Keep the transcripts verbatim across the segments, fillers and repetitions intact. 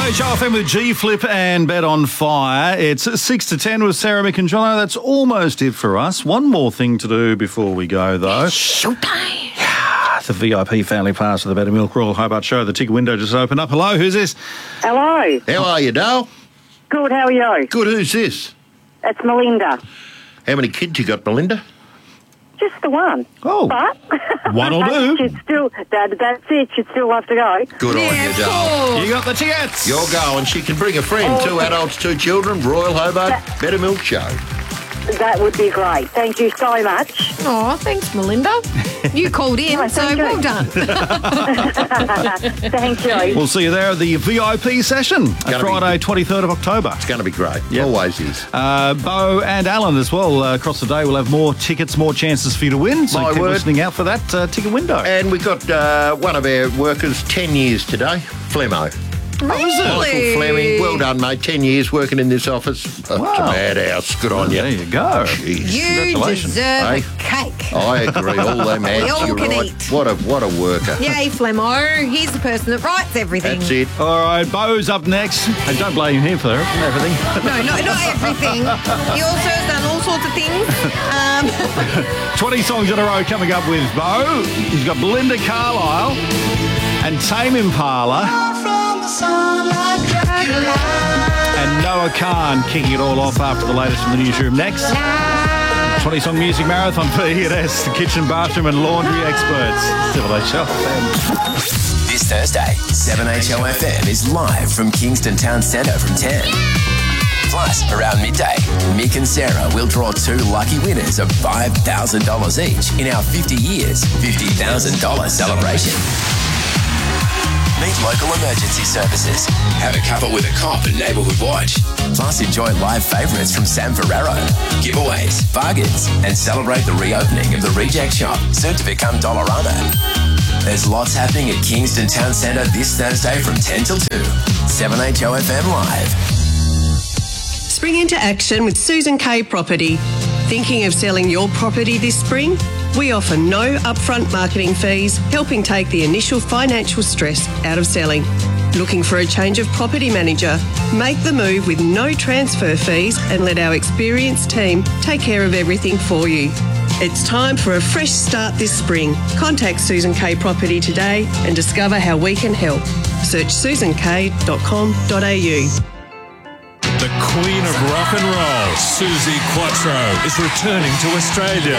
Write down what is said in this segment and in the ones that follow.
Show F M with G Flip and Bet on Fire. It's six to ten with Sarah, Mick and Jono. That's almost it for us. One more thing to do before we go, though. Showtime. The V I P family pass of the Better Milk Royal Hobart Show. The ticket window just opened up. Hello, who's this? Hello. How are you, Dale? Good, how are you? Good, who's this? It's Melinda. How many kids you got, Melinda? Just the one. Oh, But one'll do. she'd still, that, that's it. She'd still have to go. Good on you, Dale. You got the tickets. You're going. She can bring a friend. Oh. Two adults, two children, Royal Hobart, That- Better Milk Show. That would be great. Thank you so much. Oh, thanks, Melinda. You called in, Oh, so thank you. well done. Thank you. We'll see you there at the V I P session, Gonna Friday, be- twenty-third of October. It's going to be great. Yep. Always is. Uh, Bo and Alan as well. Uh, across the day, we'll have more tickets, more chances for you to win. So My keep word. listening out for that uh, ticket window. And we got uh, one of our workers, ten years today, Flemmo. Michael Really? Fleming. Well done, mate. ten years working in this office. Oh, Wow. It's a madhouse. Good on you. There you go. Jeez. You Congratulations. deserve Hey. a cake. I agree. All them ads, We all you're can right. eat. What a what a worker. Yay, Flemmo. He's the person that writes everything. That's it. All right, Bo's up next. And don't blame him for everything. No, no, not everything. He also has done all sorts of things. Um, twenty songs in a row coming up with Bo. He's got Belinda Carlisle and Tame Impala and Noah Khan kicking it all off after the latest from the newsroom. Next, twenty song music marathon for E and S, the kitchen, bathroom and laundry experts. seven H L F M. This Thursday, seven H O F M is live from Kingston Town Centre from ten. Plus, around midday, Mick and Sarah will draw two lucky winners of five thousand dollars each in our fifty years, fifty thousand dollars celebration. Meet local emergency services, have a cuppa with a cop and Neighbourhood Watch. Plus, enjoy live favourites from Sam Ferrero, giveaways, bargains, and celebrate the reopening of the Reject Shop, soon to become Dollarama. There's lots happening at Kingston Town Centre this Thursday from ten till two. seven H O F M Live. Spring into action with Susan K Property. Thinking of selling your property this spring? We offer no upfront marketing fees, helping take the initial financial stress out of selling. Looking for a change of property manager? Make the move with no transfer fees and let our experienced team take care of everything for you. It's time for a fresh start this spring. Contact Susan K Property today and discover how we can help. Search susan k dot com dot a u. The Queen of Rock and Roll, Suzi Quatro, is returning to Australia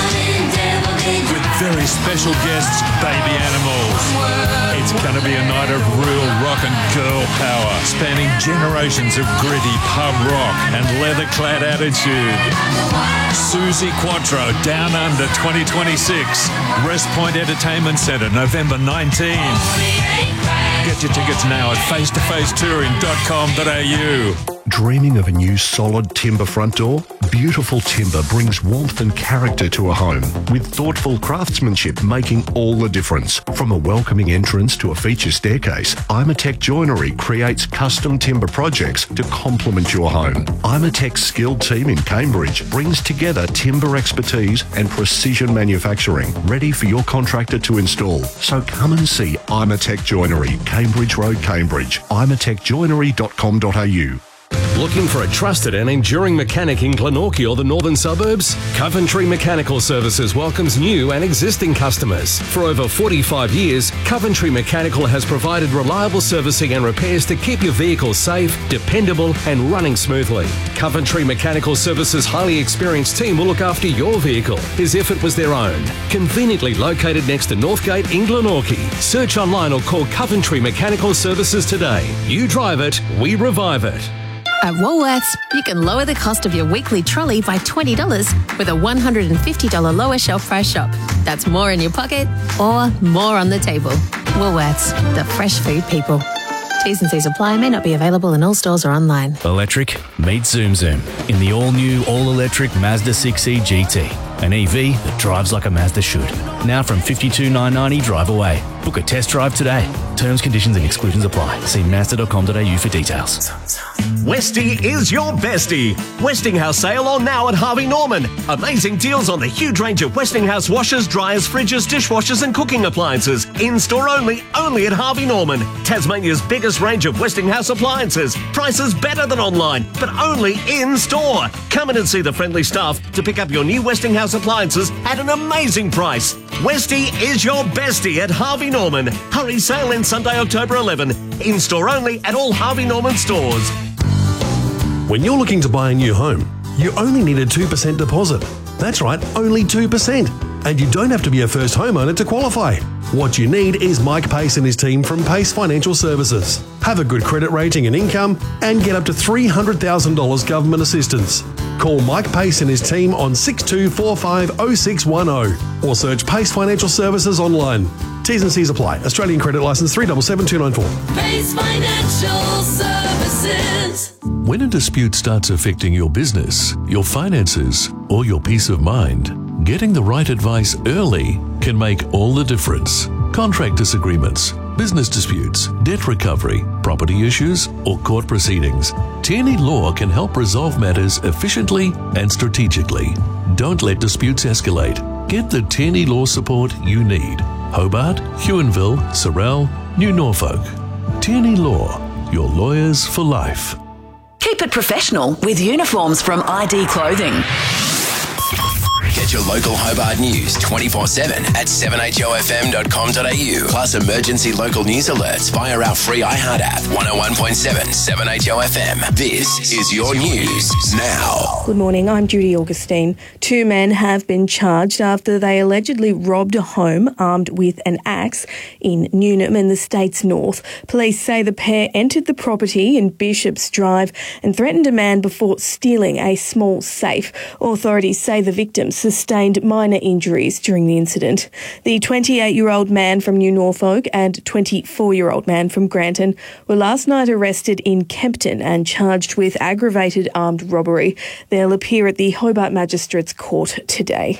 with very special guests, Baby Animals. It's going to be a night of real rock and girl power, spanning generations of gritty pub rock and leather-clad attitude. Suzi Quatro, Down Under twenty twenty-six, Rest Point Entertainment Centre, November nineteenth. Get your tickets now at face to face touring dot com dot a u. Dreaming of a new solid timber front door? Beautiful timber brings warmth and character to a home, with thoughtful craftsmanship making all the difference. From a welcoming entrance to a feature staircase, Imatec Joinery creates custom timber projects to complement your home. Imatec's skilled team in Cambridge brings together timber expertise and precision manufacturing, ready for your contractor to install. So come and see Imatec Joinery, Cambridge Road, Cambridge. imatec joinery dot com dot a u. Looking for a trusted and enduring mechanic in Glenorchy or the northern suburbs? Coventry Mechanical Services welcomes new and existing customers. For over forty-five years, Coventry Mechanical has provided reliable servicing and repairs to keep your vehicle safe, dependable and running smoothly. Coventry Mechanical Services' highly experienced team will look after your vehicle as if it was their own. Conveniently located next to Northgate in Glenorchy. Search online or call Coventry Mechanical Services today. You drive it, we revive it. At Woolworths, you can lower the cost of your weekly trolley by twenty dollars with a one hundred fifty dollars lower shelf price shop. That's more in your pocket or more on the table. Woolworths, the fresh food people. T's and C's apply, may not be available in all stores or online. Electric, meet Zoom Zoom in the all-new, all-electric Mazda six E G T. An E V that drives like a Mazda should. Now from fifty-two thousand nine hundred ninety drive away. Book a test drive today. Terms, conditions and exclusions apply. See mazda dot com dot a u for details. Westie is your bestie. Westinghouse sale on now at Harvey Norman. Amazing deals on the huge range of Westinghouse washers, dryers, fridges, dishwashers and cooking appliances. In-store only, only at Harvey Norman. Tasmania's biggest range of Westinghouse appliances. Prices better than online, but only in-store. Come in and see the friendly staff to pick up your new Westinghouse appliances at an amazing price. Westie is your bestie at Harvey Norman. Hurry, sale ends Sunday, October eleventh. In-store only at all Harvey Norman stores. When you're looking to buy a new home, you only need a two percent deposit. That's right, only two percent. And you don't have to be a first homeowner to qualify. What you need is Mike Pace and his team from Pace Financial Services. Have a good credit rating and income and get up to three hundred thousand dollars government assistance. Call Mike Pace and his team on six two four five oh six one oh or search Pace Financial Services online. T's and C's apply. Australian credit licence three seven seven two nine four. Pace Financial Services. When a dispute starts affecting your business, your finances, or your peace of mind, getting the right advice early can make all the difference. Contract disagreements, business disputes, debt recovery, property issues, or court proceedings. Tierney Law can help resolve matters efficiently and strategically. Don't let disputes escalate. Get the Tierney Law support you need. Hobart, Huonville, Sorell, New Norfolk. Tierney Law, your lawyers for life. Keep it professional with uniforms from I D Clothing. Get your local Hobart news twenty-four seven at seven h o f m dot com dot a u. Plus emergency local news alerts via our free iHeart app. one oh one point seven, seven H O F M. This is your news now. Good morning, I'm Judy Augustine. Two men have been charged after they allegedly robbed a home armed with an axe in Newnham in the state's north. Police say the pair entered the property in Bishops Drive and threatened a man before stealing a small safe. Authorities say the victims sustained minor injuries during the incident. The twenty-eight-year-old man from New Norfolk and twenty-four-year-old man from Granton were last night arrested in Kempton and charged with aggravated armed robbery. They'll appear at the Hobart Magistrates Court today.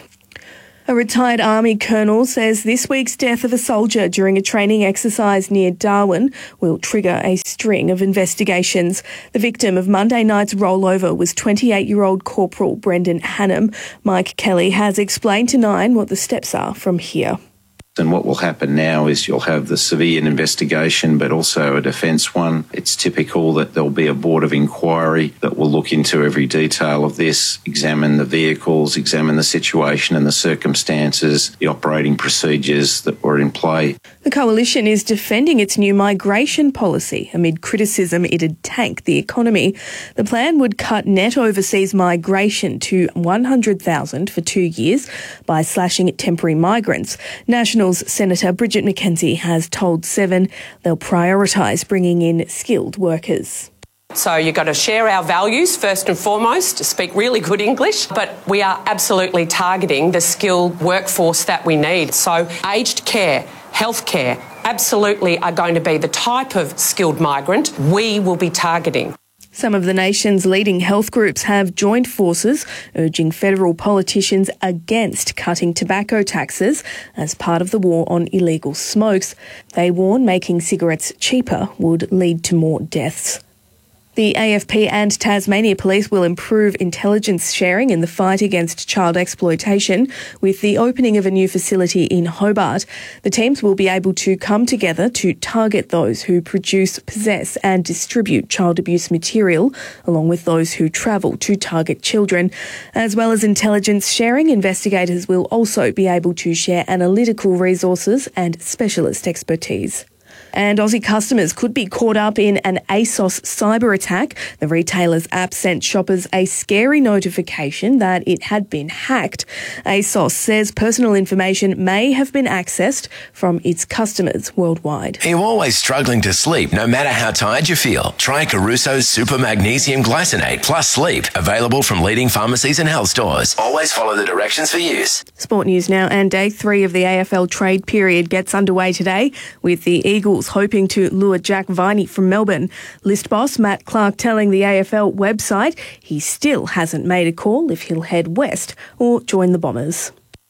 A retired Army colonel says this week's death of a soldier during a training exercise near Darwin will trigger a string of investigations. The victim of Monday night's rollover was twenty-eight-year-old Corporal Brendan Hannam. Mike Kelly has explained to Nine what the steps are from here. And what will happen now is you'll have the civilian investigation, but also a defence one. It's typical that there'll be a board of inquiry that will look into every detail of this, examine the vehicles, examine the situation and the circumstances, the operating procedures that were in play. The Coalition is defending its new migration policy amid criticism it'd tank the economy. The plan would cut net overseas migration to one hundred thousand for two years by slashing temporary migrants. National Senator Bridget McKenzie has told Seven they'll prioritise bringing in skilled workers. So you've got to share our values first and foremost, speak really good English, but we are absolutely targeting the skilled workforce that we need. So aged care, healthcare, absolutely are going to be the type of skilled migrant we will be targeting. Some of the nation's leading health groups have joined forces, urging federal politicians against cutting tobacco taxes as part of the war on illegal smokes. They warn making cigarettes cheaper would lead to more deaths. The A F P and Tasmania Police will improve intelligence sharing in the fight against child exploitation with the opening of a new facility in Hobart. The teams will be able to come together to target those who produce, possess and distribute child abuse material, along with those who travel to target children. As well as intelligence sharing, investigators will also be able to share analytical resources and specialist expertise. And Aussie customers could be caught up in an ASOS cyber attack. The retailer's app sent shoppers a scary notification that it had been hacked. ASOS says personal information may have been accessed from its customers worldwide. Are you always struggling to sleep no matter how tired you feel? Try Caruso's Super Magnesium Glycinate Plus Sleep, available from leading pharmacies and health stores. Always follow the directions for use. Sport news now, and day three of the A F L trade period gets underway today with the Eagles hoping to lure Jack Viney from Melbourne. List boss Matt Clark telling the A F L website he still hasn't made a call if he'll head west or join the Bombers.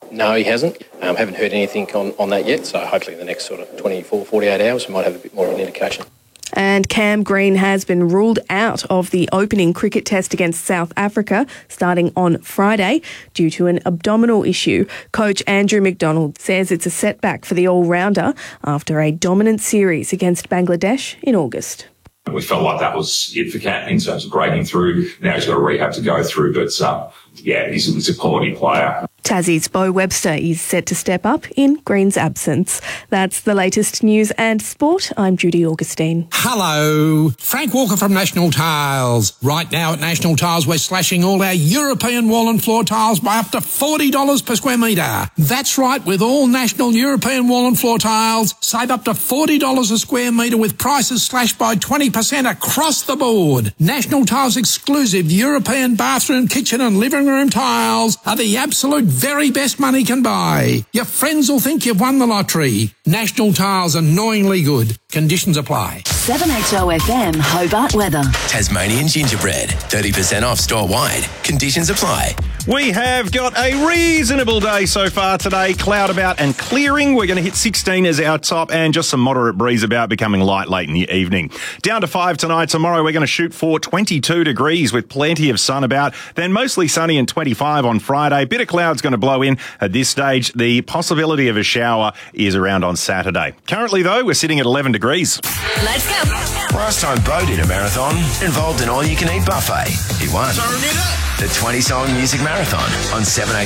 No, he hasn't. Um, haven't heard anything on, on that yet, so hopefully in the next sort of twenty-four, forty-eight hours we might have a bit more of an indication. And Cam Green has been ruled out of the opening cricket test against South Africa starting on Friday due to an abdominal issue. Coach Andrew McDonald says it's a setback for the all-rounder after a dominant series against Bangladesh in August. We felt like that was it for Cat in terms of breaking through. Now he's got a rehab to go through, but uh, yeah, he's, he's a quality player. Tassie's Bo Webster is set to step up in Green's absence. That's the latest news and sport. I'm Judy Augustine. Hello, Frank Walker from National Tiles. Right now at National Tiles, we're slashing all our European wall and floor tiles by up to forty dollars per square metre. That's right, with all National European wall and floor tiles, save up to forty dollars a square metre with prices slashed by twenty percent across the board. National Tiles exclusive European bathroom, kitchen and living room tiles are the absolute very best money can buy. Your friends will think you've won the lottery. National Tiles, annoyingly good. Conditions apply. seven H O F M Hobart weather. Tasmanian gingerbread, thirty percent off store-wide. Conditions apply. We have got a reasonable day so far today. Cloud about and clearing. We're going to hit sixteen as our top and just some moderate breeze about, becoming light late in the evening. Down to five tonight. Tomorrow we're going to shoot for twenty-two degrees with plenty of sun about. Then mostly sunny and twenty-five on Friday. Bit of clouds going to blow in at this stage. The possibility of a shower is around on Saturday. Currently though, we're sitting at eleven degrees. Let's go. Last time Bo did a marathon involved an all-you-can-eat buffet. He won. The twenty-song music marathon on seven